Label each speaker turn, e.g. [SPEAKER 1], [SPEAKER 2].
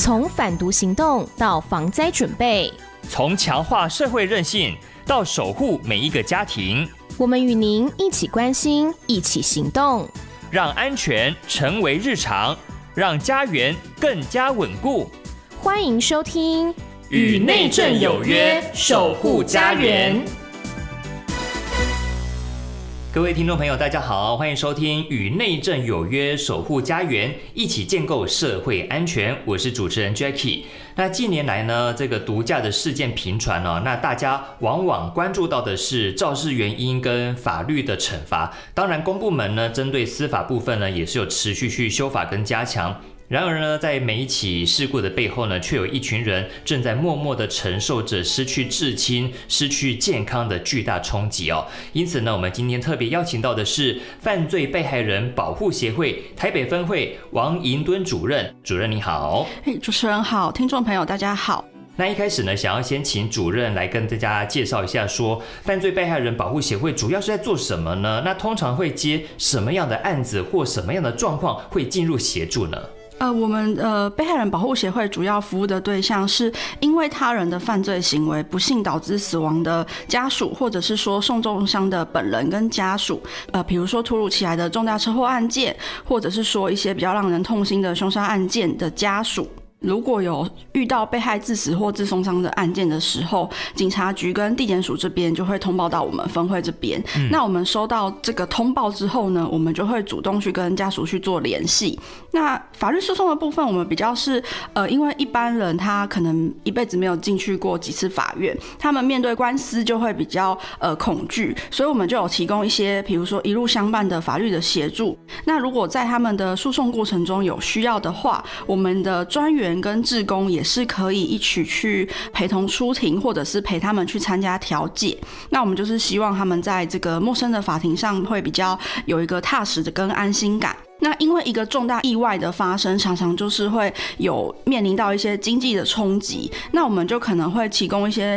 [SPEAKER 1] 从反毒行动到防灾准备，
[SPEAKER 2] 从强化社会韧性到守护每一个家庭，
[SPEAKER 1] 我们与您一起关心，一起行动，
[SPEAKER 2] 让安全成为日常，让家园更加稳固。
[SPEAKER 1] 欢迎收听《
[SPEAKER 2] 与内政有约，守护家园》。各位听众朋友，大家好，欢迎收听《与内政有约，守护家园》，一起建构社会安全。我是主持人 Jackie。那近年来呢，这个毒驾的事件频传哦，那大家往往关注到的是肇事原因跟法律的惩罚。当然，公部门呢，针对司法部分呢，也是有持续去修法跟加强。然而呢，在每一起事故的背后呢，却有一群人正在默默地承受着失去至亲、失去健康的巨大冲击哦。因此呢，我们今天特别邀请到的是犯罪被害人保护协会台北分会王银敦主任。主任你好。
[SPEAKER 3] 主持人好，听众朋友大家好。
[SPEAKER 2] 那一开始呢，想要先请主任来跟大家介绍一下说犯罪被害人保护协会主要是在做什么呢？那通常会接什么样的案子或什么样的状况会进入协助呢？
[SPEAKER 3] 我们被害人保护协会主要服务的对象是因为他人的犯罪行为不幸导致死亡的家属，或者是说受重伤的本人跟家属，比如说突如其来的重大车祸案件，或者是说一些比较让人痛心的凶杀案件的家属。如果有遇到被害致死或致重伤的案件的时候，警察局跟地检署这边就会通报到我们分会这边。那我们收到这个通报之后呢，我们就会主动去跟家属去做联系。那法律诉讼的部分，我们比较是因为一般人他可能一辈子没有进去过几次法院，他们面对官司就会比较恐惧，所以我们就有提供一些比如说一路相伴的法律的协助。那如果在他们的诉讼过程中有需要的话，我们的专员跟志工也是可以一起去陪同出庭，或者是陪他们去参加调解。那我们就是希望他们在这个陌生的法庭上会比较有一个踏实的跟安心感。那因为一个重大意外的发生，常常就是会有面临到一些经济的冲击，那我们就可能会提供一些